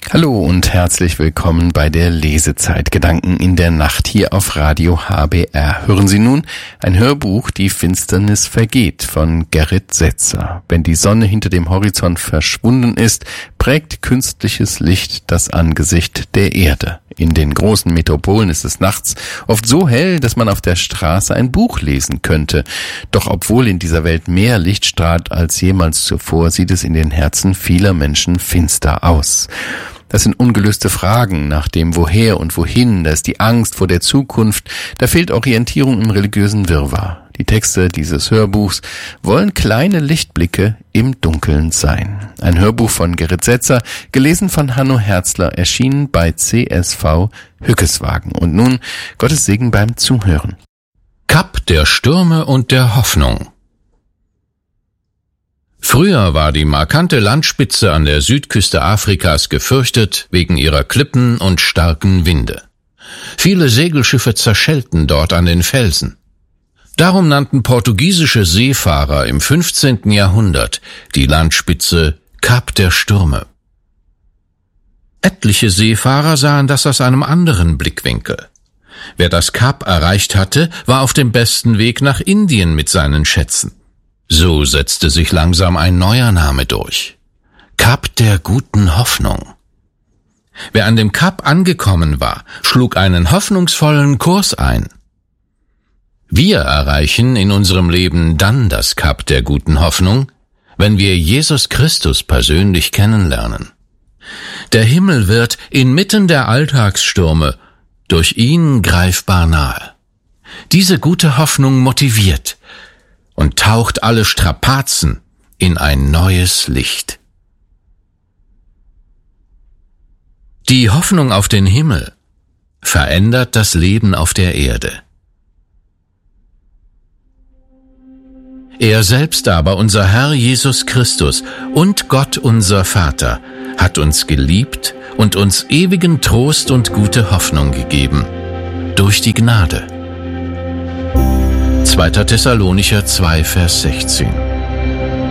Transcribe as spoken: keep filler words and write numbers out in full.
Hallo und herzlich willkommen bei der Lesezeit. Gedanken in der Nacht hier auf Radio H B R. Hören Sie nun ein Hörbuch, Die Finsternis vergeht, von Gerrit Setzer. Wenn die Sonne hinter dem Horizont verschwunden ist, prägt künstliches Licht das Angesicht der Erde. In den großen Metropolen ist es nachts oft so hell, dass man auf der Straße ein Buch lesen könnte. Doch obwohl in dieser Welt mehr Licht strahlt als jemals zuvor, sieht es in den Herzen vieler Menschen finster aus. Das sind ungelöste Fragen nach dem Woher und Wohin, da ist die Angst vor der Zukunft, da fehlt Orientierung im religiösen Wirrwarr. Die Texte dieses Hörbuchs wollen kleine Lichtblicke im Dunkeln sein. Ein Hörbuch von Gerrit Setzer, gelesen von Hanno Herzler, erschienen bei C S V Hückeswagen. Und nun Gottes Segen beim Zuhören. Kap der Stürme und der Hoffnung. Früher war die markante Landspitze an der Südküste Afrikas gefürchtet wegen ihrer Klippen und starken Winde. Viele Segelschiffe zerschellten dort an den Felsen. Darum nannten portugiesische Seefahrer im fünfzehnten Jahrhundert die Landspitze Kap der Stürme. Etliche Seefahrer sahen das aus einem anderen Blickwinkel. Wer das Kap erreicht hatte, war auf dem besten Weg nach Indien mit seinen Schätzen. So setzte sich langsam ein neuer Name durch: Kap der guten Hoffnung. Wer an dem Kap angekommen war, schlug einen hoffnungsvollen Kurs ein. Wir erreichen in unserem Leben dann das Kap der guten Hoffnung, wenn wir Jesus Christus persönlich kennenlernen. Der Himmel wird inmitten der Alltagsstürme durch ihn greifbar nahe. Diese gute Hoffnung motiviert und taucht alle Strapazen in ein neues Licht. Die Hoffnung auf den Himmel verändert das Leben auf der Erde. Er selbst aber, unser Herr Jesus Christus und Gott unser Vater, hat uns geliebt und uns ewigen Trost und gute Hoffnung gegeben, durch die Gnade. zweiter Thessalonicher zwei, Vers sechzehn.